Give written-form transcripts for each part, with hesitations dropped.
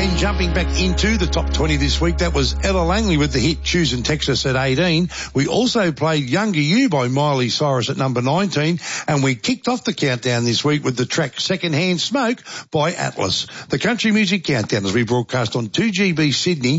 And jumping back into the top 20 this week, that was Ella Langley with the hit Choosing Texas at 18. We also played Younger You by Miley Cyrus at number 19. And we kicked off the countdown this week with the track Secondhand Smoke by Atlas. The Country Music Countdown as we broadcast on 2GB Sydney,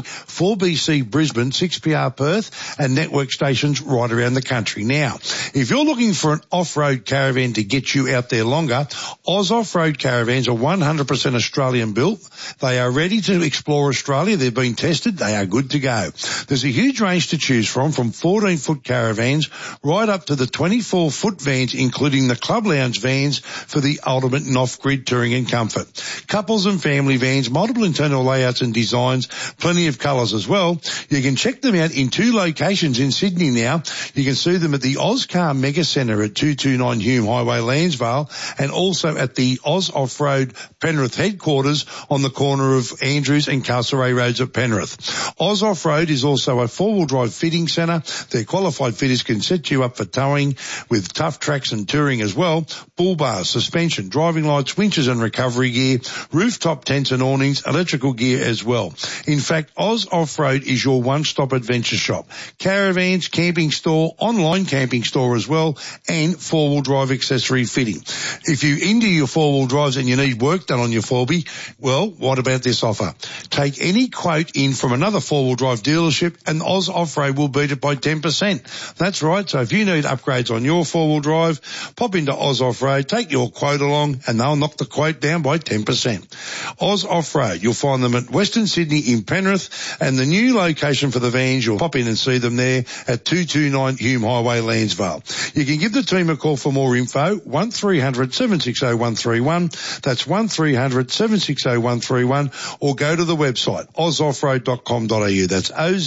4BC Brisbane, 6PR Perth and network stations right around the country. Now, if you're looking for an off-road caravan to get you out there longer, Oz Off-Road Caravans are 100% Australian built. They are ready to explore Australia. They've been tested. They are good to go. There's a huge range to choose from 14-foot caravans right up to the 24-foot vans, including the Club Lounge vans for the ultimate and off-grid touring and comfort. Couples and family vans, multiple internal layouts and designs, plenty of colours as well. You can check them out in 2 locations in Sydney now. You can see them at the Ozcar Mega Centre at 229 Hume Highway, Lansvale, and also at the Oz Off-Road Penrith headquarters on the corner of Andrews and Castlereagh Roads at Penrith. Oz Off-Road is also a 4-wheel drive fitting centre. Their qualified fitters can set you up for towing with tough tracks and touring as well. Bull bars, suspension, driving lights, winches and recovery gear, rooftop tents and awnings, electrical gear as well. In fact, Oz Off-Road is your one-stop adventure shop. Caravans, camping store, online camping store as well, and 4-wheel drive accessory fitting. If you're into your 4-wheel drives and you need work done on your 4B, well, what about this offer? Take any quote in from another 4-wheel drive dealership and Oz Off-Road will beat it by 10%. That's right. So if you need upgrades on your 4-wheel drive, pop into Oz Off-Road, take your quote along and they'll knock the quote down by 10%. Oz Off-Road, you'll find them at Western Sydney in Penrith, and the new location for the vans, you'll pop in and see them there at 229 Hume Highway, Lansvale. You can give the team a call for more info, 1300 760 131. That's 1300 760 131, or go to the website, ozoffroad.com.au. That's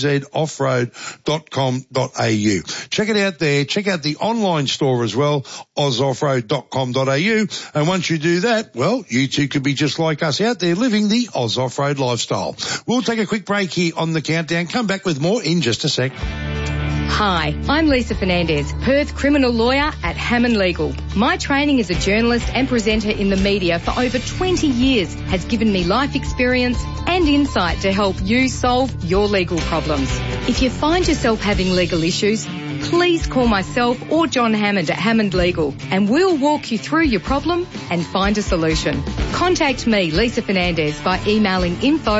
ozoffroad.com.au. Check it out there. Check out the online store as well, ozoffroad.com.au. And once you do that, well, you too could be just like us out there living the Oz Off-Road lifestyle. We'll take a quick break here on the countdown. Come back with more in just a sec. Hi, I'm Lisa Fernandez, Perth criminal lawyer at Hammond Legal. My training as a journalist and presenter in the media for over 20 years has given me life experience and insight to help you solve your legal problems. If you find yourself having legal issues, please call myself or John Hammond at Hammond Legal and we'll walk you through your problem and find a solution. Contact me, Lisa Fernandez, by emailing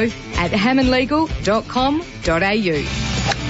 info@hammondlegal.com.au.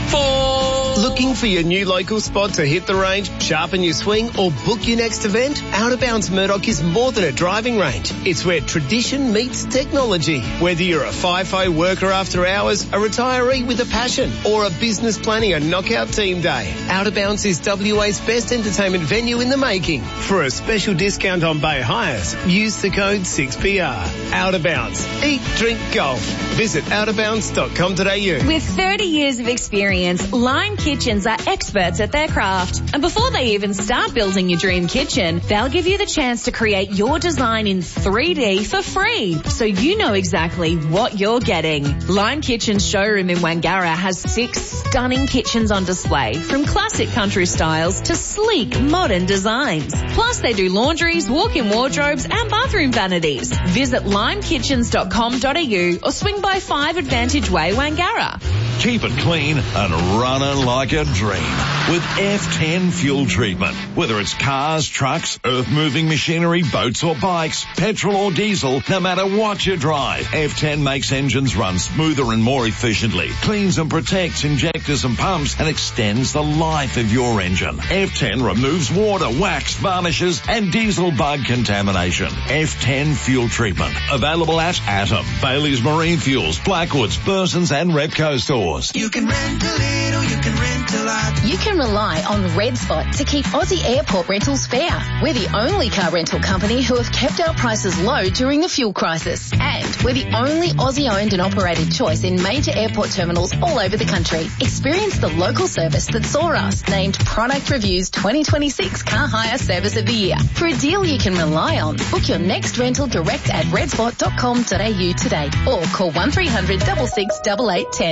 Looking for your new local spot to hit the range, sharpen your swing or book your next event? Out of Bounds Murdoch is more than a driving range. It's where tradition meets technology. Whether you're a FIFO worker after hours, a retiree with a passion, or a business planning a knockout team day, Out of Bounds is WA's best entertainment venue in the making. For a special discount on bay hires, use the code 6PR. Out of Bounds. Eat, drink, golf. Visit outofbounds.com.au. With 30 years of experience, Lime Kitchens are experts at their craft. And before they even start building your dream kitchen, they'll give you the chance to create your design in 3D for free, so you know exactly what you're getting. Lime Kitchen's showroom in Wangara has 6 stunning kitchens on display, from classic country styles to sleek modern designs. Plus, they do laundries, walk-in wardrobes and bathroom vanities. Visit limekitchens.com.au or swing by 5 Advantage Way, Wangara. Keep it clean and running like a dream with F10 fuel treatment. Whether it's cars, trucks, earth-moving machinery, boats or bikes, petrol or diesel, no matter what you drive, F10 makes engines run smoother and more efficiently, cleans and protects injectors and pumps, and extends the life of your engine. F10 removes water, wax, varnishes and diesel bug contamination. F10 fuel treatment. Available at Atom, Bailey's Marine Fuels, Blackwoods, Burson's and Repco stores. You can rent a little, you can rent a lot. You can rely on Red Spot to keep Aussie airport rentals fair. We're the only car rental company who have kept our prices low during the fuel crisis. And we're the only Aussie-owned and operated choice in major airport terminals all over the country. Experience the local service that saw us named Product Review's 2026 Car Hire Service of the Year. For a deal you can rely on, book your next rental direct at redspot.com.au today or call 1300 66 8810.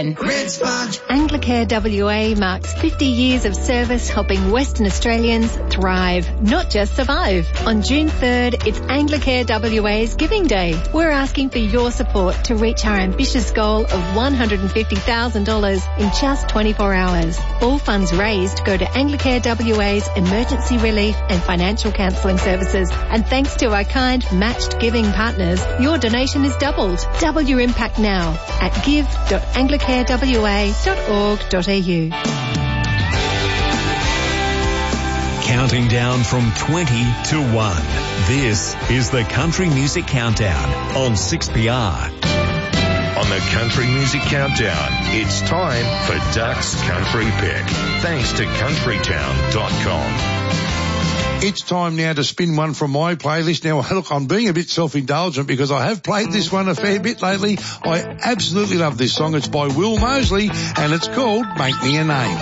it's fun. Anglicare WA marks 50 years of service helping Western Australians thrive, not just survive. On June 3rd, it's Anglicare WA's Giving Day. We're asking for your support to reach our ambitious goal of $150,000 in just 24 hours. All funds raised go to Anglicare WA's emergency relief and financial counselling services. And thanks to our kind matched giving partners, your donation is doubled. Double your impact now at give.anglicarewa.org.au. Counting down from 20 to 1. This is the Country Music Countdown on 6PR. On the Country Music Countdown, it's time for Duck's Country Pick. Thanks to countrytown.com. It's time now to spin one from my playlist. Now, look, I'm being a bit self-indulgent because I have played this one a fair bit lately. I absolutely love this song. It's by Will Mosley and it's called Make Me a Name.